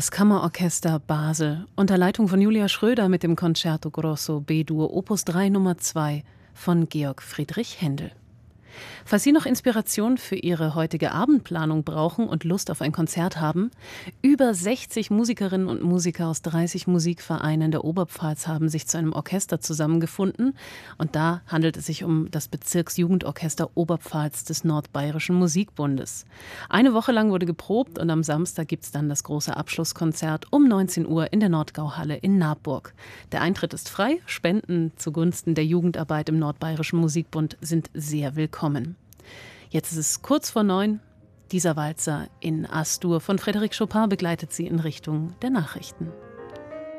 Das Kammerorchester Basel unter Leitung von Julia Schröder mit dem Concerto Grosso B-Dur Opus 3 Nummer 2 von Georg Friedrich Händel. Falls Sie noch Inspiration für Ihre heutige Abendplanung brauchen und Lust auf ein Konzert haben, über 60 Musikerinnen und Musiker aus 30 Musikvereinen der Oberpfalz haben sich zu einem Orchester zusammengefunden. Und da handelt es sich um das Bezirksjugendorchester Oberpfalz des Nordbayerischen Musikbundes. Eine Woche lang wurde geprobt und am Samstag gibt es dann das große Abschlusskonzert um 19 Uhr in der Nordgauhalle in Naburg. Der Eintritt ist frei, Spenden zugunsten der Jugendarbeit im Nordbayerischen Musikbund sind sehr willkommen. Jetzt ist es kurz vor 9. Dieser Walzer in As-Dur von Frédéric Chopin begleitet Sie in Richtung der Nachrichten.